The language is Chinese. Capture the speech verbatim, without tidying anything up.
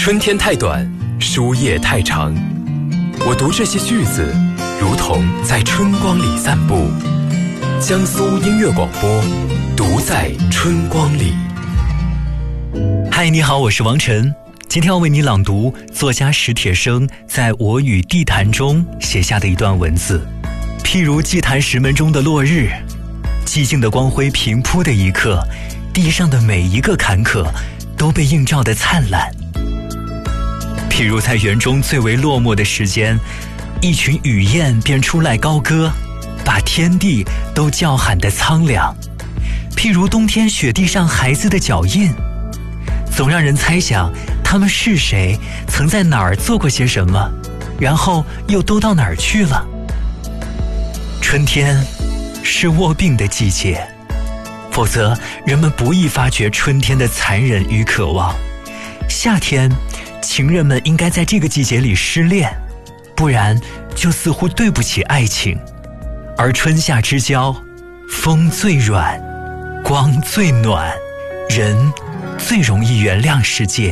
春天太短，书页太长。我读这些句子，如同在春光里散步。江苏音乐广播，读在春光里。 嗨，你好，我是王晨。今天要为你朗读作家史铁生在《我与地坛》中写下的一段文字。譬如祭坛石门中的落日，寂静的光辉平铺的一刻，地上的每一个坎坷都被映照得灿烂。譬如在园中最为落寞的时间，一群雨燕便出来高歌，把天地都叫喊得苍凉。譬如冬天雪地上孩子的脚印，总让人猜想他们是谁，曾在哪儿做过些什么，然后又都到哪儿去了。春天是卧病的季节，否则人们不易发觉春天的残忍与渴望。夏天，情人们应该在这个季节里失恋，不然就似乎对不起爱情。而春夏之交，风最软，光最暖，人最容易原谅世界。